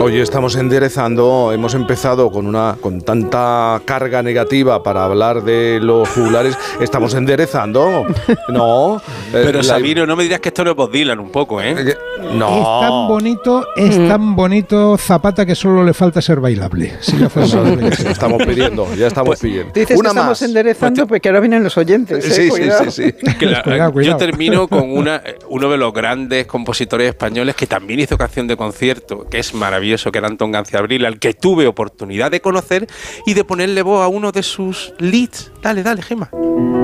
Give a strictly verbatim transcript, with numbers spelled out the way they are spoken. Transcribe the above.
Hoy estamos enderezando, hemos empezado con una con tanta carga negativa para hablar de los jugulares, estamos enderezando, ¿no? Pero eh, Sabino, la... no me dirás que esto no es Bob Dylan un poco, ¿eh? No. Es tan bonito, es mm. tan bonito Zapata que solo le falta ser bailable. Si no fuera bailable. Ya estamos pidiendo, ya estamos pues, pidiendo. Dices una que estamos más. enderezando, pues te... porque ahora vienen los oyentes. ¿eh? Sí, Cuidado. sí, sí, sí. Que la, cuidado, cuidado. Yo termino con una, uno de los grandes compositores españoles que también hizo canción de concierto, que es maravilloso, que era Antón Ganciabril, al que tuve oportunidad de conocer y de ponerle voz a uno de sus leads. Dale, dale, Gemma.